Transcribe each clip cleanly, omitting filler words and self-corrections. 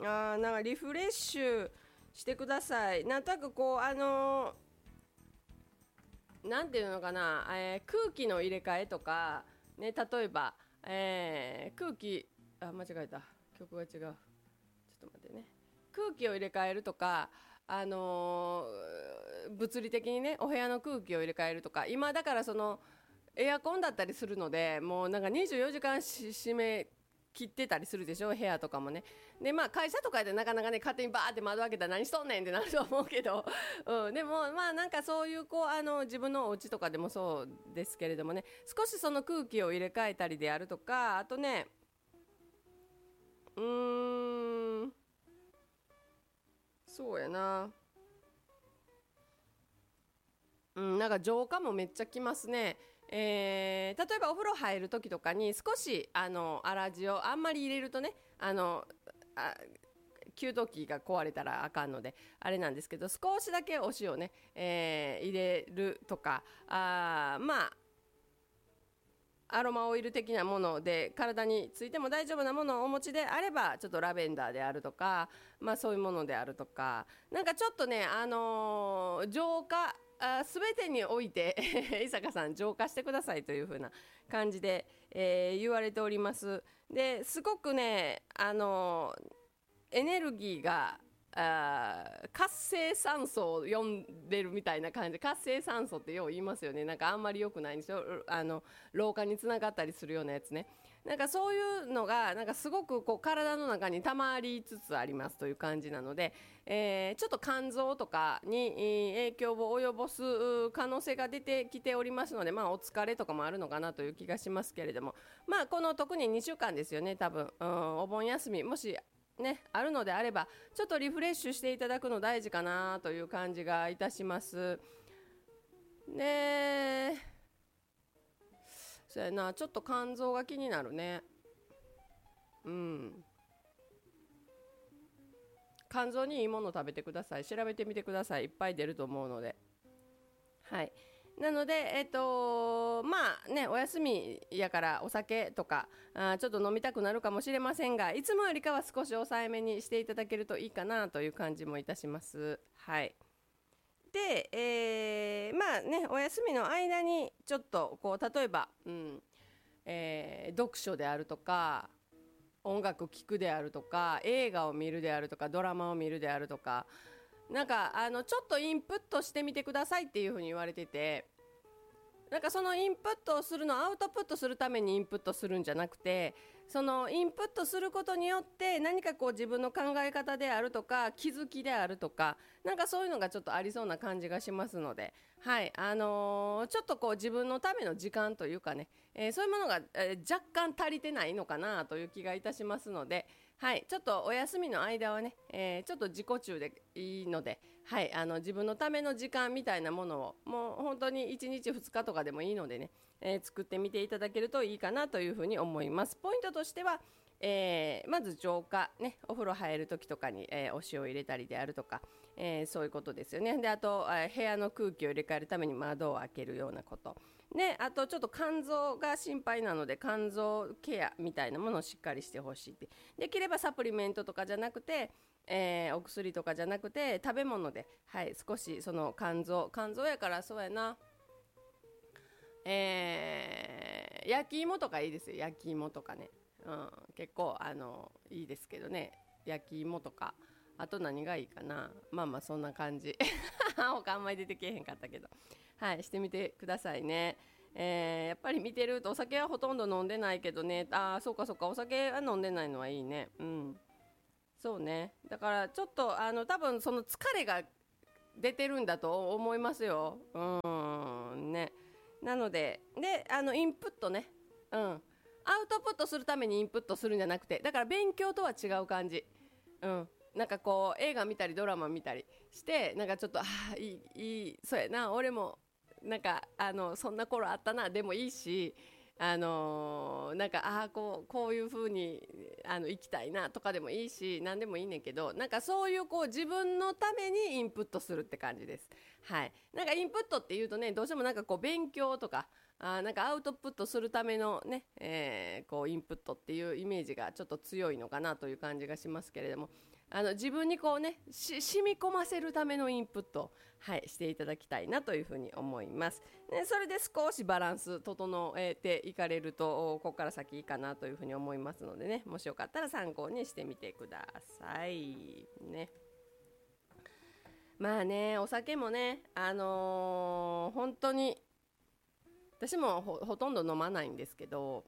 なんかリフレッシュしてください。なんとなくこうなんていうのかな、空気の入れ替えとかね、例えば、空気間違えた、曲が違う、ちょっと待ってね。空気を入れ替えるとか、物理的にねお部屋の空気を入れ替えるとか、今だからそのエアコンだったりするので、もうなんか24時間閉め切ってたりするでしょ、部屋とかもね。でまあ会社とかでなかなかね、勝手にバーって窓開けたら何しとんねんってなると思うけど、でもまあなんかそういうこう自分のお家とかでもそうですけれどもね、少しその空気を入れ替えたりであるとか、あとね、そうやな、なんか浄化もめっちゃきますね。例えばお風呂入る時とかに少し粗塩あんまり入れるとね、あ給湯器が壊れたらあかんのであれなんですけど、少しだけお塩ね、入れるとか、まあアロマオイル的なもので体についても大丈夫なものをお持ちであれば、ちょっとラベンダーであるとか、まあそういうものであるとか、なんかちょっとね、浄化全てにおいて伊坂さん浄化してくださいという風な感じで、言われております。ですごくね、エネルギーが活性酸素を呼んでるみたいな感じで、活性酸素ってよう言いますよね。なんかあんまり良くないんですよ、老化につながったりするようなやつね。なんかそういうのがなんかすごくこう体の中に溜まりつつありますという感じなので、ちょっと肝臓とかに影響を及ぼす可能性が出てきておりますので、まあお疲れとかもあるのかなという気がしますけれども、まあこの特に2週間ですよね、多分、お盆休みもしね、あるのであればちょっとリフレッシュしていただくの大事かなという感じがいたしますね。そうやな、ちょっと肝臓が気になるね。肝臓にいいもの食べてください。調べてみてください。いっぱい出ると思うので。はい。なので、まあね、お休みやからお酒とかちょっと飲みたくなるかもしれませんが、いつもよりかは少し抑えめにしていただけるといいかなという感じもいたします。はい。で、まあね、お休みの間にちょっとこう例えば、読書であるとか、音楽聴くであるとか、映画を見るであるとか、ドラマを見るであるとか、なんかちょっとインプットしてみてくださいっていう風に言われてて、なんかそのインプットをするのをアウトプットするためにインプットするんじゃなくて、そのインプットすることによって何かこう自分の考え方であるとか気づきであるとか、なんかそういうのがちょっとありそうな感じがしますので、はい、ちょっとこう自分のための時間というかね、そういうものが、若干足りてないのかなという気がいたしますので、はい、ちょっとお休みの間はね、ちょっと自己中でいいので、はい、自分のための時間みたいなものをもう本当に1日2日とかでもいいのでね、作ってみていただけるといいかなというふうに思います。ポイントとしては、まず浄化、ね、お風呂入る時とかに、お塩を入れたりであるとか、そういうことですよね。であと、部屋の空気を入れ替えるために窓を開けるようなことね、あとちょっと肝臓が心配なので肝臓ケアみたいなものをしっかりしてほしいって。できればサプリメントとかじゃなくて、お薬とかじゃなくて食べ物で、はい、少しその肝臓やから、そうやな、焼き芋とかいいですよ。焼き芋とかね、結構いいですけどね、焼き芋とか。あと何がいいかな、まあまあそんな感じ他あんまり出てけえへんかったけど、はい、してみてくださいね。やっぱり見てると、お酒はほとんど飲んでないけどね、そうかそうか、お酒は飲んでないのはいいね。そうね、だからちょっと多分その疲れが出てるんだと思いますよ。ね。なのでインプットね、アウトプットするためにインプットするんじゃなくて、だから勉強とは違う感じ。なんかこう映画見たりドラマ見たりして、なんかちょっといいそうやな、俺もなんかそんな頃あったなでもいいし、なんかこういう風に生きたいなとかでもいいし、何でもいいねんけど、なんかそういうこう自分のためにインプットするって感じです。はい。なんかインプットっていうとね、どうしてもなんかこう勉強とかなんかアウトプットするためのね、こうインプットっていうイメージがちょっと強いのかなという感じがしますけれども、 自分にこうね染み込ませるためのインプット、はい、していただきたいなというふうに思います、ね、それで少しバランス整えていかれるとここから先いいかなというふうに思いますのでね、もしよかったら参考にしてみてくださいね。まあね、お酒もね、本当に私もほとんど飲まないんですけど、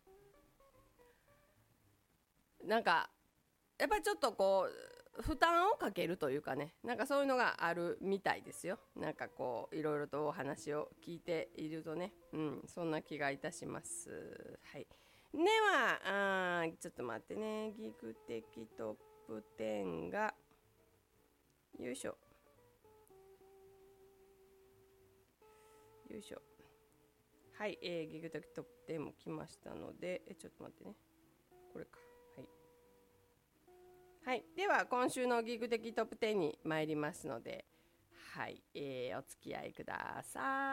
なんかやっぱりちょっとこう負担をかけるというかね、なんかそういうのがあるみたいですよ。なんかこういろいろとお話を聞いているとね、そんな気がいたします。はい。ではちょっと待ってね、ギグ的トップ10がよいしょよいしょ。はい、ギグ的トップ10も来ましたので、ちょっと待ってね、これか。はい、では今週のギグ的トップ10に参りますので、はい、お付き合いください。